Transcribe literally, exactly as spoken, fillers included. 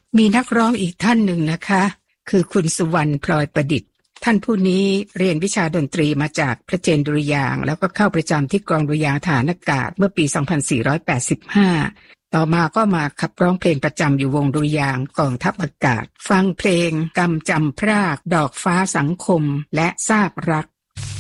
มีนักร้องอีกท่านหนึ่งนะคะคือคุณสุวรรณพลอยประดิษฐ์ท่านผู้นี้เรียนวิชาดนตรีมาจากพระเจนดุริยางค์แล้วก็เข้าประจำที่กองดุริยางค์ฐานอากาศเมื่อปีสองพันสี่ร้อยแปดสิบห้าต่อมาก็มาขับร้องเพลงประจำอยู่วงดุริยางค์กองทัพอากาศฟังเพลงกำจำพรากดอกฟ้าสังคมและซากรัก